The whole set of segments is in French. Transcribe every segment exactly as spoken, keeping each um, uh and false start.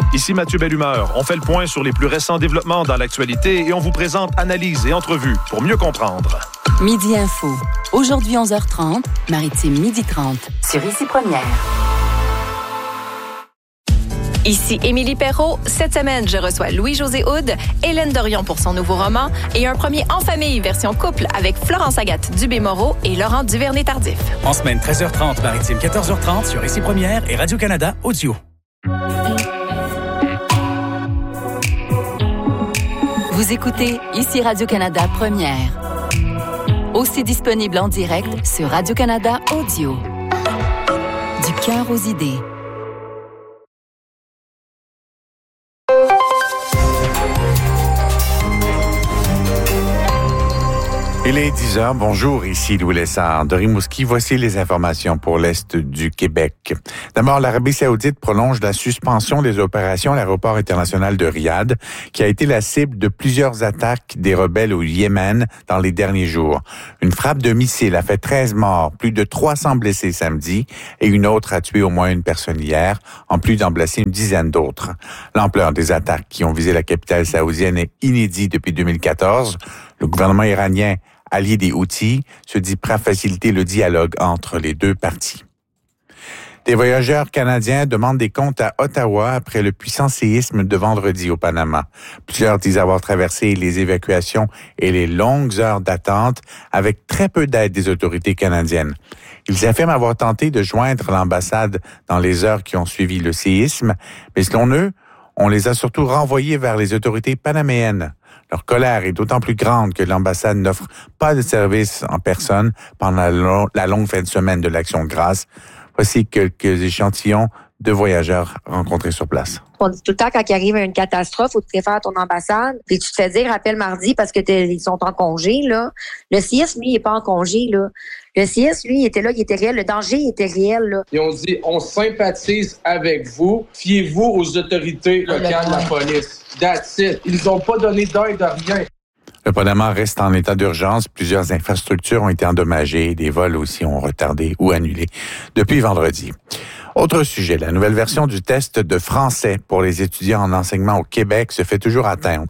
Ici Mathieu Bellumeur. On fait le point sur les plus récents développements dans l'actualité et on vous présente analyses et entrevues pour mieux comprendre. Midi Info. Aujourd'hui onze heures trente, Maritime midi trente. Sur Ici Première. Ici Émilie Perrault. Cette semaine, je reçois Louis-José Houd, Hélène Dorion pour son nouveau roman et un premier en famille version couple avec Florence Agathe Dubé-Moreau et Laurent Duvernay-Tardif. En semaine treize heures trente, Maritime quatorze heures trente sur Ici Première et Radio-Canada Audio. Vous écoutez Ici Radio-Canada Première. Aussi disponible en direct sur Radio-Canada Audio. Du cœur aux idées. Il est dix heures. Bonjour, ici Louis Lessard de Rimouski. Voici les informations pour l'Est du Québec. D'abord, l'Arabie saoudite prolonge la suspension des opérations à l'aéroport international de Riyad, qui a été la cible de plusieurs attaques des rebelles au Yémen dans les derniers jours. Une frappe de missile a fait treize morts, plus de trois cents blessés samedi, et une autre a tué au moins une personne hier, en plus d'en blesser une dizaine d'autres. L'ampleur des attaques qui ont visé la capitale saoudienne est inédite depuis deux mille quatorze. Le gouvernement iranien, allié des Houthis, se dit prêt à faciliter le dialogue entre les deux parties. Des voyageurs canadiens demandent des comptes à Ottawa après le puissant séisme de vendredi au Panama. Plusieurs disent avoir traversé les évacuations et les longues heures d'attente avec très peu d'aide des autorités canadiennes. Ils affirment avoir tenté de joindre l'ambassade dans les heures qui ont suivi le séisme, mais selon eux, on les a surtout renvoyés vers les autorités panaméennes. Leur colère est d'autant plus grande que l'ambassade n'offre pas de service en personne pendant la, long, la longue fin de semaine de l'Action de grâce. Voici quelques échantillons de voyageurs rencontrés sur place. On dit tout le temps, quand il arrive une catastrophe, faut te préférer à ton ambassade. Puis tu te fais dire, appelle mardi parce que ils sont en congé, là. Le C I S, lui, il est pas en congé, là. Le C I S, lui, il était là, il était réel. Le danger, il était réel, là. Ils ont dit, on sympathise avec vous. Fiez-vous aux autorités locales de la police. That's it. Ils n'ont pas donné d'aide à rien. Le Panama reste en état d'urgence. Plusieurs infrastructures ont été endommagées. Des vols aussi ont retardé ou annulé depuis vendredi. Autre sujet, la nouvelle version du test de français pour les étudiants en enseignement au Québec se fait toujours attendre.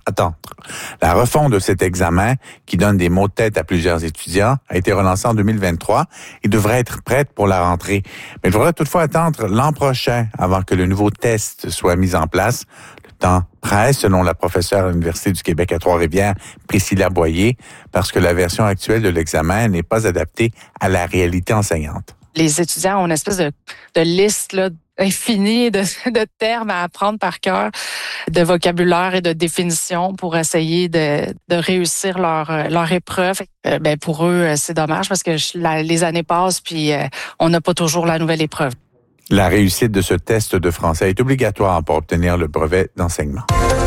La refonte de cet examen, qui donne des mots de tête à plusieurs étudiants, a été relancée en deux mille vingt-trois et devrait être prête pour la rentrée. Mais il faudra toutefois attendre l'an prochain avant que le nouveau test soit mis en place. Le temps presse, selon la professeure à l'Université du Québec à Trois-Rivières, Priscilla Boyer, parce que la version actuelle de l'examen n'est pas adaptée à la réalité enseignante. Les étudiants ont une espèce de, de liste là, infinie de, de termes à apprendre par cœur, de vocabulaire et de définition pour essayer de, de réussir leur, leur épreuve. Euh, ben pour eux, c'est dommage parce que la, les années passent puis euh, on n'a pas toujours la nouvelle épreuve. La réussite de ce test de français est obligatoire pour obtenir le brevet d'enseignement.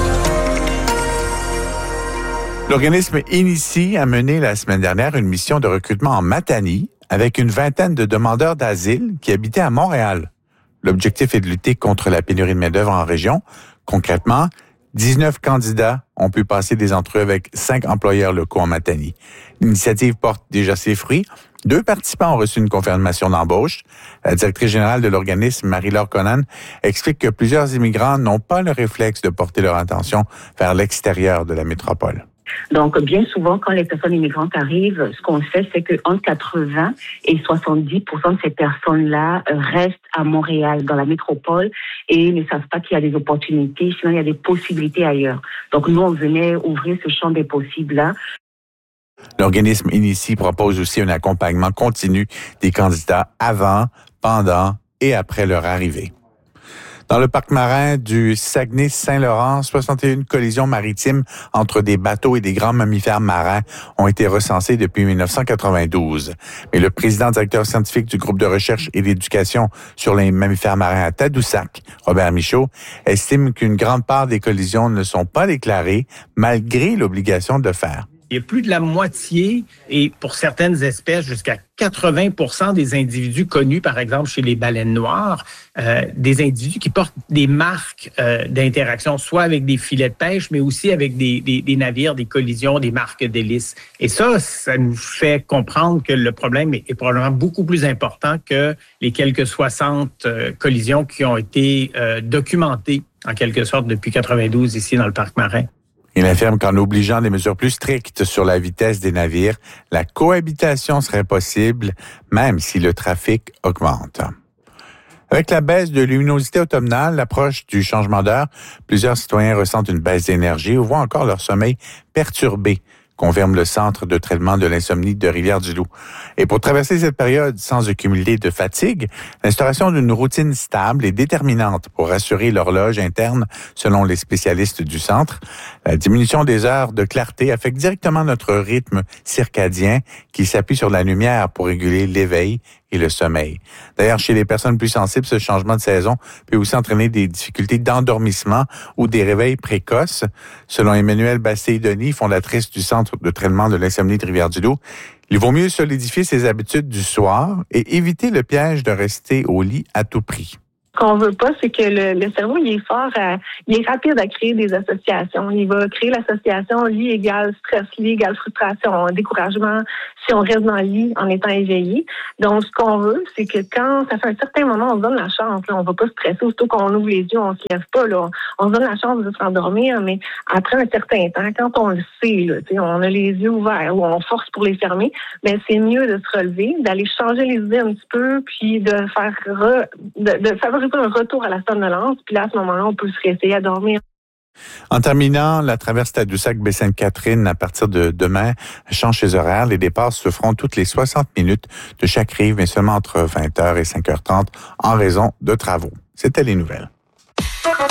L'organisme Initie a mené la semaine dernière une mission de recrutement en Matanie avec une vingtaine de demandeurs d'asile qui habitaient à Montréal. L'objectif est de lutter contre la pénurie de main-d'œuvre en région. Concrètement, dix-neuf candidats ont pu passer des entrevues avec cinq employeurs locaux en Matanie. L'initiative porte déjà ses fruits. Deux participants ont reçu une confirmation d'embauche. La directrice générale de l'organisme, Marie-Laure Conan, explique que plusieurs immigrants n'ont pas le réflexe de porter leur attention vers l'extérieur de la métropole. Donc, bien souvent, quand les personnes immigrantes arrivent, ce qu'on sait, c'est que entre quatre-vingts et soixante-dix pour cent de ces personnes-là restent à Montréal, dans la métropole, et ne savent pas qu'il y a des opportunités, sinon il y a des possibilités ailleurs. Donc, nous, on venait ouvrir ce champ des possibles-là. L'organisme Initie propose aussi un accompagnement continu des candidats avant, pendant et après leur arrivée. Dans le parc marin du Saguenay-Saint-Laurent, soixante et une collisions maritimes entre des bateaux et des grands mammifères marins ont été recensées depuis dix-neuf cent quatre-vingt-douze. Mais le président directeur scientifique du groupe de recherche et d'éducation sur les mammifères marins à Tadoussac, Robert Michaud, estime qu'une grande part des collisions ne sont pas déclarées malgré l'obligation de le faire. Il y a plus de la moitié, et pour certaines espèces, jusqu'à quatre-vingts pour cent des individus connus, par exemple chez les baleines noires, euh, des individus qui portent des marques euh, d'interaction, soit avec des filets de pêche, mais aussi avec des, des, des navires, des collisions, des marques d'hélice. Et ça, ça nous fait comprendre que le problème est, est probablement beaucoup plus important que les quelques soixante euh, collisions qui ont été euh, documentées. en quelque sorte, depuis quatre-vingt-douze ici dans le parc marin. Il affirme qu'en obligeant des mesures plus strictes sur la vitesse des navires, la cohabitation serait possible, même si le trafic augmente. Avec la baisse de luminosité automnale, l'approche du changement d'heure, plusieurs citoyens ressentent une baisse d'énergie ou voient encore leur sommeil perturbé, confirme le Centre de traitement de l'insomnie de Rivière-du-Loup. Et pour traverser cette période sans accumuler de fatigue, l'instauration d'une routine stable est déterminante pour assurer l'horloge interne, selon les spécialistes du centre. La diminution des heures de clarté affecte directement notre rythme circadien qui s'appuie sur la lumière pour réguler l'éveil et le sommeil. D'ailleurs, chez les personnes plus sensibles, ce changement de saison peut aussi entraîner des difficultés d'endormissement ou des réveils précoces. Selon Emmanuelle Bastille-Denis, fondatrice du Centre de traitement de l'insomnie de Rivière-du-Loup, il vaut mieux solidifier ses habitudes du soir et éviter le piège de rester au lit à tout prix. Ce qu'on veut pas, c'est que le, le cerveau, il est fort, à, il est rapide à créer des associations. Il va créer l'association lit égale stress, lit égale frustration, découragement, si on reste dans le lit en étant éveillé. Donc, ce qu'on veut, c'est que quand ça fait un certain moment, on se donne la chance. Là, on va pas stresser, aussitôt qu'on ouvre les yeux, on se lève pas. Là, on se donne la chance de se rendormir, mais après un certain temps, quand on le sait, là, on a les yeux ouverts ou on force pour les fermer, ben c'est mieux de se relever, d'aller changer les idées un petit peu, puis de faire re, de, de favoriser un retour à la somnolence, puis là, à ce moment-là, on peut se réessayer à dormir. En terminant, la traversée Tadoussac-Baie-Sainte-Catherine, à partir de demain, change ses horaires. Les départs se feront toutes les soixante minutes de chaque rive, mais seulement entre vingt heures et cinq heures trente en raison de travaux. C'était les nouvelles.